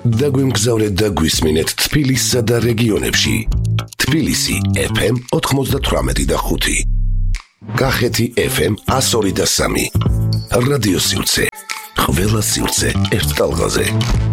დაგვიმგზავრეთ და გვისმინეთ თბილისსა და რეგიონებში. თბილისი FM 98.5. კახეთი FM 102.3. რადიო სივრცე. ყველა სივრცე ერთ ტალღაზე.